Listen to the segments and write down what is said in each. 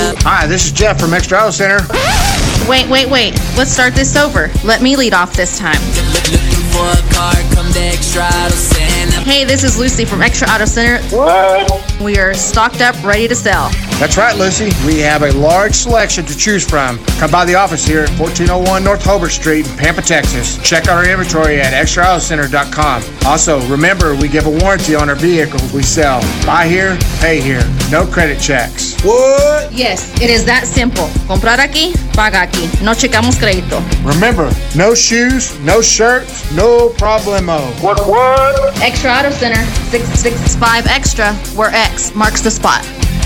Hi, this is Jeff from Extra Auto Center. Wait. Let's start this over. Let me lead off this time. Looking for a car, come to Extra Auto Center. Hey, this is Lucy from Extra Auto Center. What? We are stocked up, ready to sell. That's right, Lucy. We have a large selection to choose from. Come by the office here at 1401 North Hobart Street in Pampa, Texas. Check out our inventory at extraautocenter.com. Also, remember, we give a warranty on our vehicles we sell. Buy here, pay here. No credit checks. What? Yes, it is that simple. Comprar aquí, paga aquí. No checamos crédito. Remember, no shoes, no shirts, no problemo. What? Extra Auto Center, 665 Extra, where X marks the spot.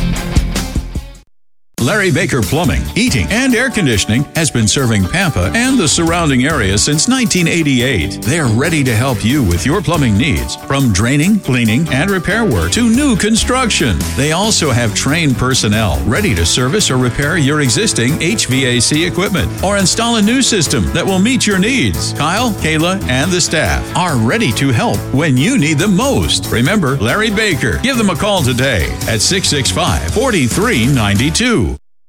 Larry Baker Plumbing, Heating, and Air Conditioning has been serving Pampa and the surrounding area since 1988. They're ready to help you with your plumbing needs, from draining, cleaning, and repair work to new construction. They also have trained personnel ready to service or repair your existing HVAC equipment or install a new system that will meet your needs. Kyle, Kayla, and the staff are ready to help when you need them most. Remember Larry Baker. Give them a call today at 665-4392.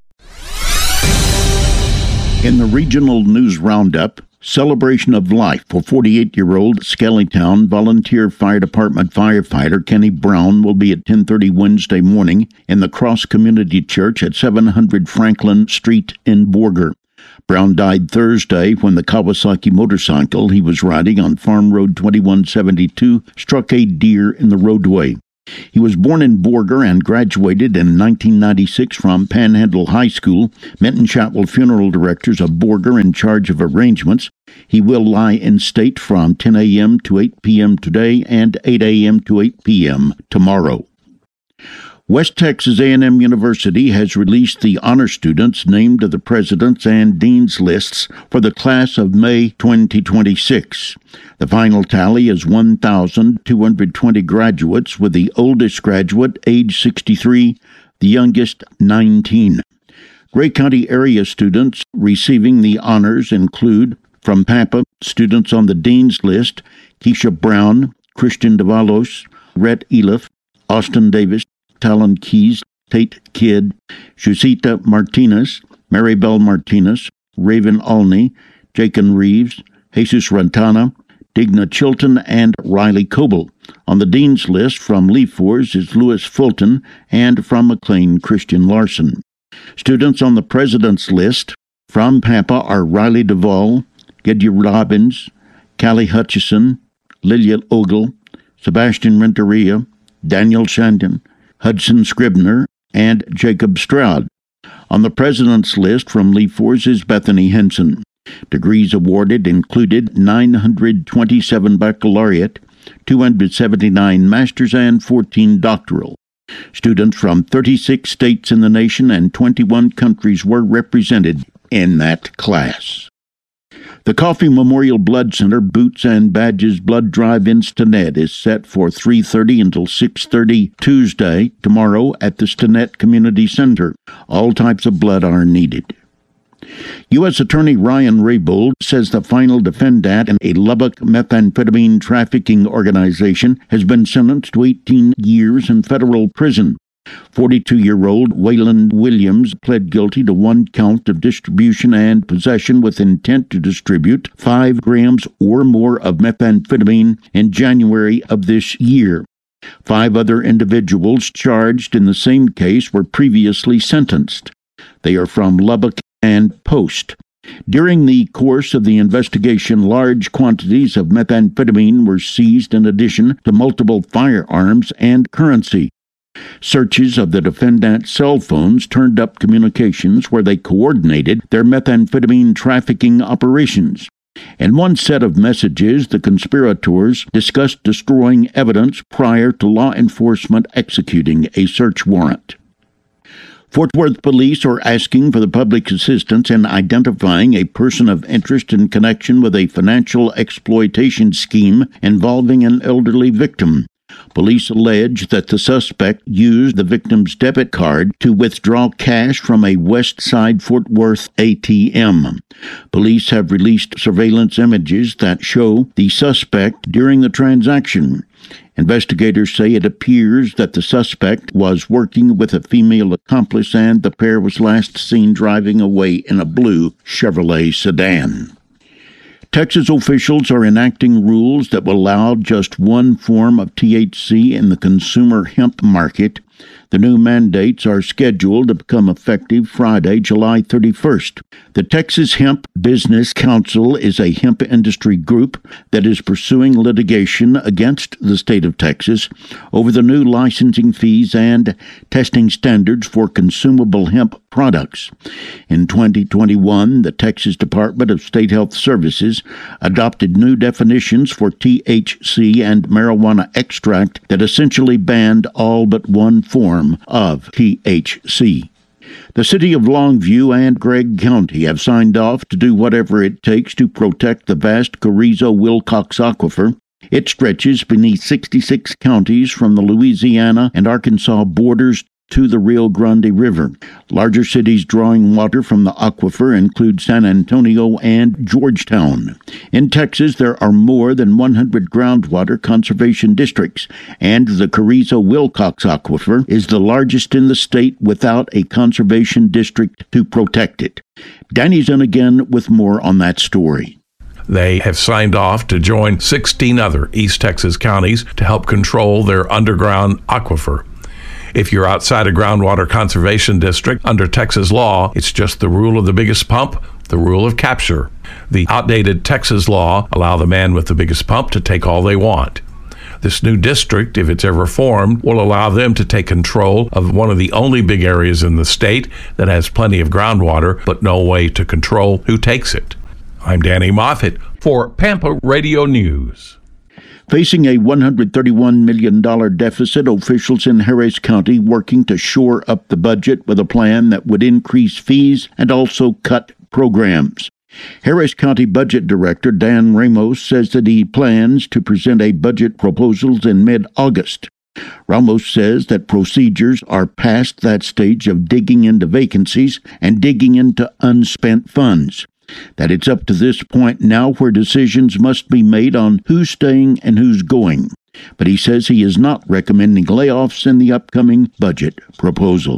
In the regional news roundup, celebration of life for 48-year-old Skellytown Volunteer Fire Department firefighter Kenny Brown will be at 10:30 Wednesday morning in the Cross Community Church at 700 Franklin Street in Borger. Brown died Thursday when the Kawasaki motorcycle he was riding on Farm Road 2172 struck a deer in the roadway. He was born in Borger and graduated in 1996 from Panhandle High School. Minton Chapel funeral directors of Borger in charge of arrangements. He will lie in state from 10 a.m. to 8 p.m. today and 8 a.m. to 8 p.m. tomorrow. West Texas A&M University has released the honor students named to the President's and Dean's lists for the class of May 2026. The final tally is 1,220 graduates, with the oldest graduate, age 63, the youngest, 19. Gray County area students receiving the honors include, from Pampa, students on the Dean's list, Keisha Brown, Christian Davalos, Rhett Eliff, Austin Davis, Talon Keys, Tate Kidd, Shusita Martinez, Maribel Martinez, Raven Alney, Jacob Reeves, Jesus Rantana, Digna Chilton, and Riley Coble. On the Dean's list from Lee Force is Louis Fulton, and from McLean, Christian Larson. Students on the President's list from Pampa are Riley Duvall, Geddy Robbins, Callie Hutchison, Lilia Ogle, Sebastian Renteria, Daniel Shandon, Hudson Scribner, and Jacob Stroud. On the President's list from Lee Force is Bethany Henson. Degrees awarded included 927 baccalaureate, 279 master's, and 14 doctoral. Students from 36 states in the nation and 21 countries were represented in that class. The Coffee Memorial Blood Center Boots and Badges Blood Drive in Stinnett is set for 3:30 until 6:30 Tuesday, tomorrow, at the Stinnett Community Center. All types of blood are needed. U.S. Attorney Ryan Raybould says the final defendant in a Lubbock methamphetamine trafficking organization has been sentenced to 18 years in federal prison. 42-year-old Waylon Williams pled guilty to one count of distribution and possession with intent to distribute 5 grams or more of methamphetamine in January of this year. 5 other individuals charged in the same case were previously sentenced. They are from Lubbock and Post. During the course of the investigation, large quantities of methamphetamine were seized in addition to multiple firearms and currency. Searches of the defendant's cell phones turned up communications where they coordinated their methamphetamine trafficking operations. In one set of messages, the conspirators discussed destroying evidence prior to law enforcement executing a search warrant. Fort Worth police are asking for the public's assistance in identifying a person of interest in connection with a financial exploitation scheme involving an elderly victim. Police allege that the suspect used the victim's debit card to withdraw cash from a West Side Fort Worth ATM. Police have released surveillance images that show the suspect during the transaction. Investigators say it appears that the suspect was working with a female accomplice and the pair was last seen driving away in a blue Chevrolet sedan. Texas officials are enacting rules that will allow just one form of THC in the consumer hemp market. The new mandates are scheduled to become effective Friday, July 31st. The Texas Hemp Business Council is a hemp industry group that is pursuing litigation against the state of Texas over the new licensing fees and testing standards for consumable hemp products. In 2021, the Texas Department of State Health Services adopted new definitions for THC and marijuana extract that essentially banned all but one form of THC. The city of Longview and Gregg County have signed off to do whatever it takes to protect the vast Carrizo-Wilcox Aquifer. It stretches beneath 66 counties from the Louisiana and Arkansas borders to the Rio Grande River. Larger cities drawing water from the aquifer include San Antonio and Georgetown. In Texas, there are more than 100 groundwater conservation districts, and the Carrizo-Wilcox Aquifer is the largest in the state without a conservation district to protect it. Danny Zunigan with more on that story. They have signed off to join 16 other East Texas counties to help control their underground aquifer. If you're outside a groundwater conservation district, under Texas law, it's just the rule of the biggest pump, the rule of capture. The outdated Texas law allow the man with the biggest pump to take all they want. This new district, if it's ever formed, will allow them to take control of one of the only big areas in the state that has plenty of groundwater, but no way to control who takes it. I'm Danny Moffett for Pampa Radio News. Facing a $131 million deficit, officials in Harris County working to shore up the budget with a plan that would increase fees and also cut programs. Harris County Budget Director Dan Ramos says that he plans to present a budget proposal in mid-August. Ramos says that procedures are past that stage of digging into vacancies and digging into unspent funds. That it's up to this point now where decisions must be made on who's staying and who's going. But he says he is not recommending layoffs in the upcoming budget proposal.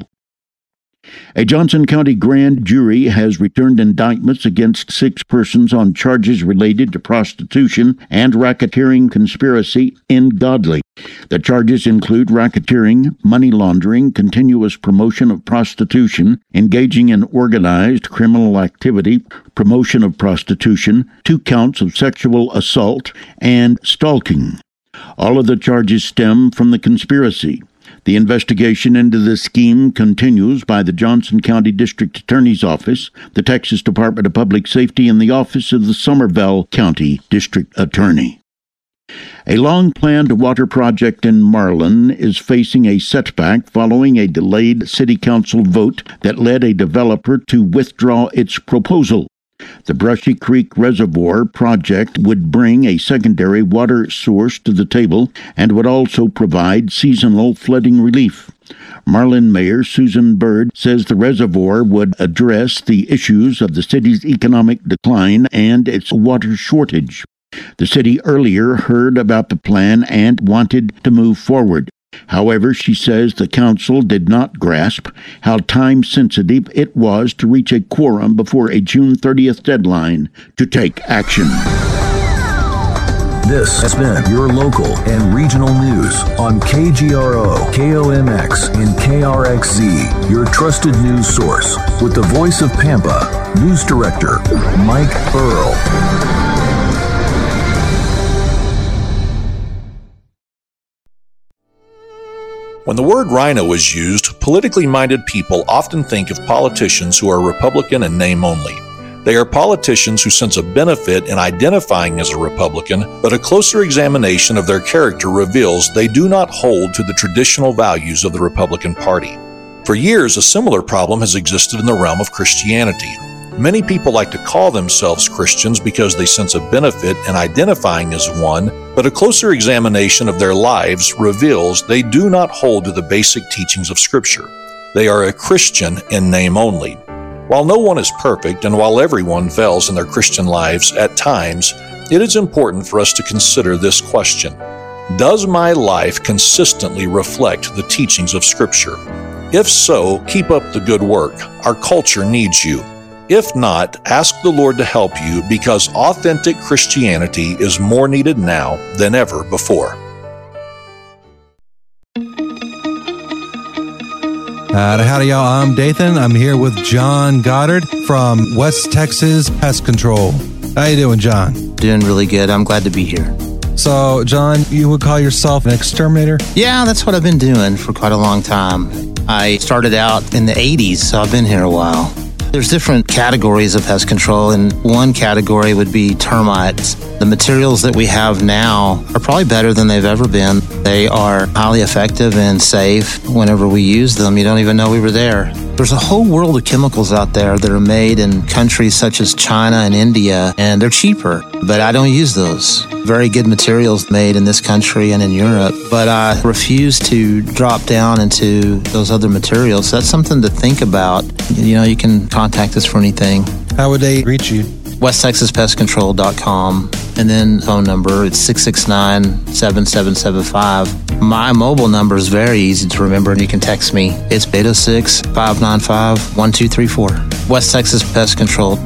A Johnson County grand jury has returned indictments against 6 persons on charges related to prostitution and racketeering conspiracy in Godley. The charges include racketeering, money laundering, continuous promotion of prostitution, engaging in organized criminal activity, promotion of prostitution, 2 counts of sexual assault, and stalking. All of the charges stem from the conspiracy. The investigation into this scheme continues by the Johnson County District Attorney's Office, the Texas Department of Public Safety, and the Office of the Somervell County District Attorney. A long-planned water project in Marlin is facing a setback following a delayed city council vote that led a developer to withdraw its proposal. The Brushy Creek Reservoir project would bring a secondary water source to the table and would also provide seasonal flooding relief. Marlin Mayor Susan Bird says the reservoir would address the issues of the city's economic decline and its water shortage. The city earlier heard about the plan and wanted to move forward. However, she says the council did not grasp how time-sensitive it was to reach a quorum before a June 30th deadline to take action. This has been your local and regional news on KGRO, KOMX, and KRXZ, your trusted news source. With the voice of Pampa, News Director Mike Earl. When the word rhino is used, politically minded people often think of politicians who are Republican in name only. They are politicians who sense a benefit in identifying as a Republican, but a closer examination of their character reveals they do not hold to the traditional values of the Republican Party. For years, a similar problem has existed in the realm of Christianity. Many people like to call themselves Christians because they sense a benefit in identifying as one, but a closer examination of their lives reveals they do not hold to the basic teachings of Scripture. They are a Christian in name only. While no one is perfect, and while everyone fails in their Christian lives at times, it is important for us to consider this question. Does my life consistently reflect the teachings of Scripture? If so, keep up the good work. Our culture needs you. If not, ask the Lord to help you, because authentic Christianity is more needed now than ever before. Howdy, y'all. I'm Dathan. I'm here with John Goddard from West Texas Pest Control. How you doing, John? Doing really good. I'm glad to be here. So, John, you would call yourself an exterminator? Yeah, that's what I've been doing for quite a long time. I started out in the 80s, so I've been here a while. There's different categories of pest control, and one category would be termites. The materials that we have now are probably better than they've ever been. They are highly effective and safe. Whenever we use them, you don't even know we were there. There's a whole world of chemicals out there that are made in countries such as China and India, and they're cheaper, but I don't use those. Very good materials made in this country and in Europe, but I refuse to drop down into those other materials. So that's something to think about. You can contact us for anything. How would they reach you? WestTexasPestControl.com, and then phone number, it's 669-7775. My mobile number is very easy to remember, and you can text me. It's 806-595-1234. West Texas Pest Control.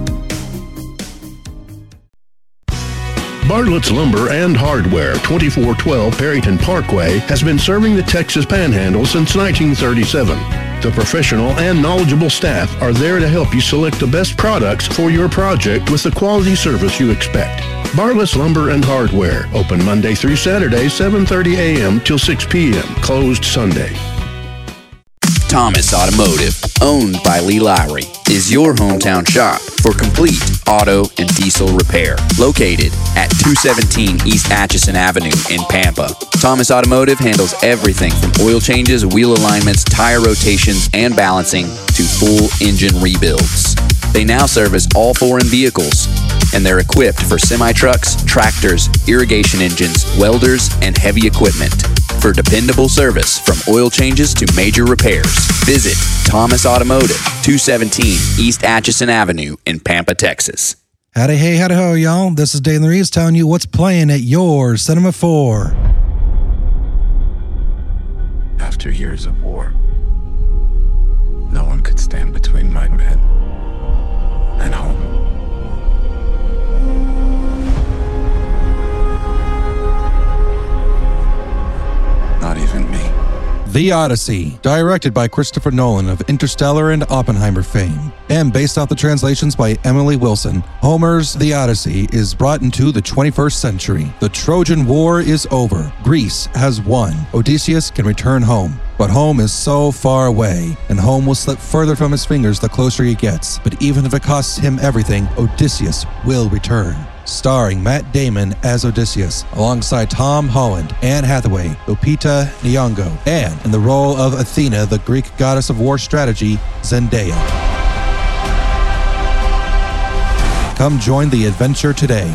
Bartlett's Lumber and Hardware, 2412 Perryton Parkway, has been serving the Texas Panhandle since 1937. The professional and knowledgeable staff are there to help you select the best products for your project with the quality service you expect. Bartlett's Lumber and Hardware, open Monday through Saturday, 7:30 a.m. till 6 p.m., closed Sunday. Thomas Automotive, owned by Lee Lowry, is your hometown shop for complete auto and diesel repair. Located at 217 East Atchison Avenue in Pampa. Thomas Automotive handles everything from oil changes, wheel alignments, tire rotations, and balancing to full engine rebuilds. They now service all foreign vehicles, and they're equipped for semi-trucks, tractors, irrigation engines, welders, and heavy equipment. For dependable service from oil changes to major repairs, visit Thomas Automotive, 217 East Atchison Avenue in Pampa, Texas. Howdy, hey, howdy ho, y'all. This is Dave Reeves telling you what's playing at your Cinema 4. After years of war, no one could stand between my men and home. Not even me. The Odyssey, directed by Christopher Nolan of Interstellar and Oppenheimer fame, and based off the translations by Emily Wilson, Homer's The Odyssey is brought into the 21st century. The Trojan War is over. Greece has won. Odysseus can return home. But home is so far away, and home will slip further from his fingers the closer he gets. But even if it costs him everything, Odysseus will return. Starring Matt Damon as Odysseus, alongside Tom Holland, Anne Hathaway, Lupita Nyong'o, and in the role of Athena, the Greek goddess of war strategy, Zendaya. Come join the adventure today.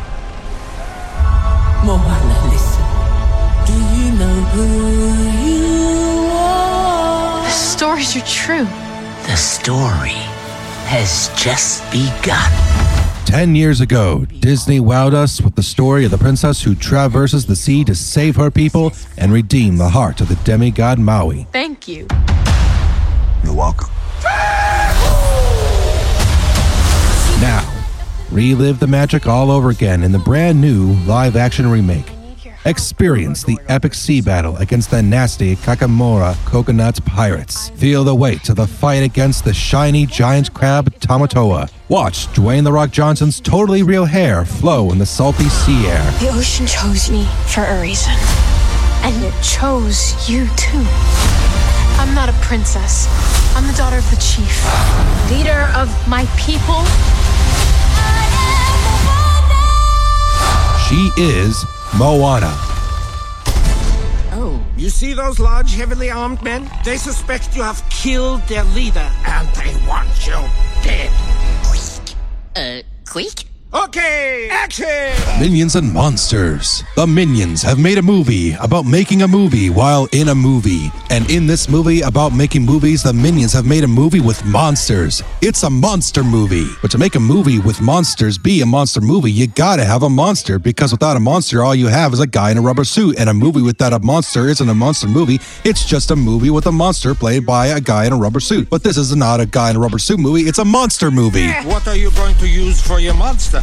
Moana, listen. Do you know who you are? The stories are true. The story has just begun. 10 years ago, Disney wowed us with the story of the princess who traverses the sea to save her people and redeem the heart of the demigod Maui. Thank you. You're welcome. Now, relive the magic all over again in the brand new live-action remake. Experience the epic sea battle against the nasty Kakamora Coconut Pirates. Feel the weight of the fight against the shiny giant crab Tamatoa. Watch Dwayne "The Rock" Johnson's totally real hair flow in the salty sea air. The ocean chose me for a reason. And it chose you too. I'm not a princess. I'm the daughter of the chief. Leader of my people. She is Moana. Oh, you see those large, heavily armed men? They suspect you have killed their leader, and they want you dead. Queek? Okay, action! Minions and Monsters. The Minions have made a movie about making a movie while in a movie. And in this movie about making movies, the Minions have made a movie with monsters. It's a monster movie. But to make a movie with monsters be a monster movie, you gotta have a monster, because without a monster, all you have is a guy in a rubber suit. And a movie without a monster isn't a monster movie. It's just a movie with a monster played by a guy in a rubber suit. But this is not a guy in a rubber suit movie. It's a monster movie. What are you going to use for your monster?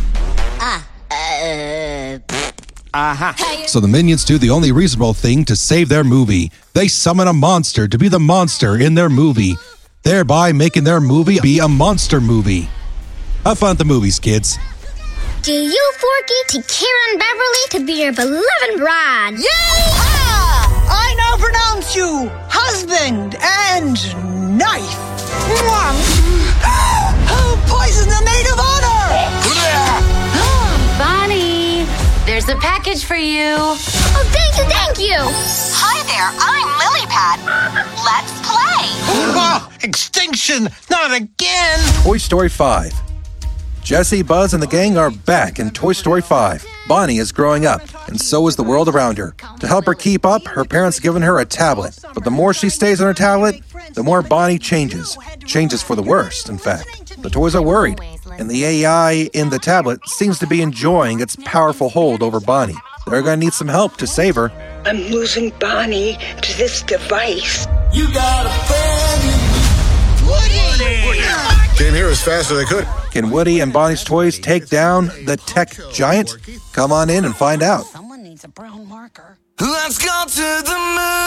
So the Minions do the only reasonable thing to save their movie. They summon a monster to be the monster in their movie, thereby making their movie be a monster movie. Have fun at the movies, kids. Do you, Forky, to Karen Beverly to be your beloved bride? Yay-ha! I now pronounce you husband and knife. Poison the maid of honor! Bonnie, there's a package for you. Oh, thank you! Hi there, I'm Lilypad. Let's play! Oh, extinction! Not again! Toy Story 5. Jessie, Buzz, and the gang are back in Toy Story 5. Bonnie is growing up, and so is the world around her. To help her keep up, her parents have given her a tablet. But the more she stays on her tablet, the more Bonnie changes. Changes for the worst, in fact. The toys are worried, and the AI in the tablet seems to be enjoying its powerful hold over Bonnie. They're going to need some help to save her. I'm losing Bonnie to this device. You got a friend in Woody! Came here as fast as I could. Can Woody and Bonnie's toys take down the tech giant? Come on in and find out. Someone needs a brown marker. Let's go to the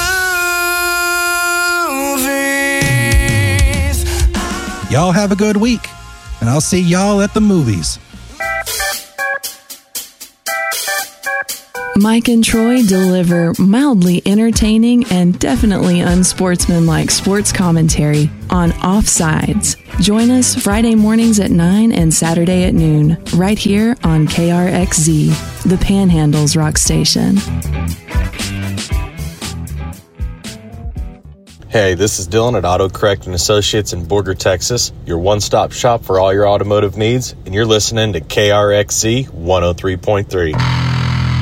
movies. Y'all have a good week, and I'll see y'all at the movies. Mike and Troy deliver mildly entertaining and definitely unsportsmanlike sports commentary on Offsides. Join us Friday mornings at 9 and Saturday at noon, right here on KRXZ, the Panhandle's rock station. Hey, this is Dylan at AutoCorrect and Associates in Borger, Texas, your one-stop shop for all your automotive needs, and you're listening to KRXZ 103.3.